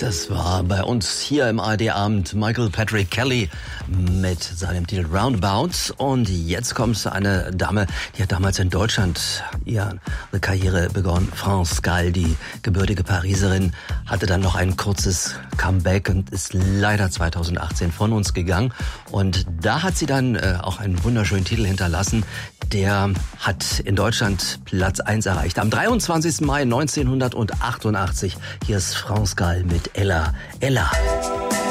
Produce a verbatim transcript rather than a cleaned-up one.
Das war bei uns hier im A R D-Abend Michael Patrick Kelly mit seinem Titel Roundabout. Und jetzt kommt eine Dame, die hat damals in Deutschland ihre Karriere begonnen. France Gall, die gebürtige Pariserin, hatte dann noch ein kurzes Comeback und ist leider zweitausendachtzehn von uns gegangen. Und da hat sie dann äh, auch einen wunderschönen Titel hinterlassen. Der hat in Deutschland Platz eins erreicht. Am dreiundzwanzigsten Mai neunzehnhundertachtundachtzig. Hier ist France Gall mit Ella, Ella.